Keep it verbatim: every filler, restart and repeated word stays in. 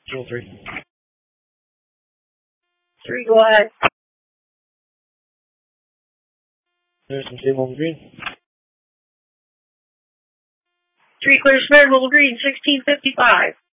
Roll three. Three, go ahead. There's some table on the green. Three, clear spare, mobile green, sixteen fifty-five.